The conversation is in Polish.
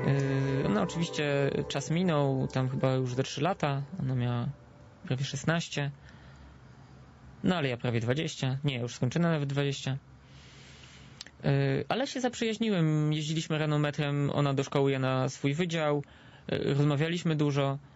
No oczywiście czas minął, tam chyba już ze 3 lata, ona miała prawie 16, no ale ja prawie 20, nie, już skończona nawet 20. Ale się zaprzyjaźniłem, jeździliśmy rano metrem, ona do szkoły, ja na swój wydział, rozmawialiśmy dużo.